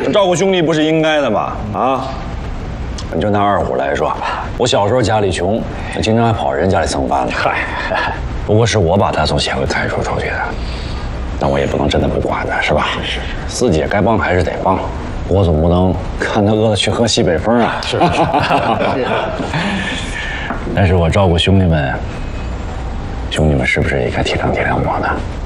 照顾兄弟不是应该的吗？啊！你就拿二虎来说，我小时候家里穷，经常还跑人家里蹭饭呢。嗨，不过是我把他从协会开除出去的，但我也不能真的不管他，是吧？是。四姐该帮还是得帮，我总不能看他饿了去喝西北风啊。是。但是我照顾兄弟们，兄弟们是不是也该体谅体谅我呢？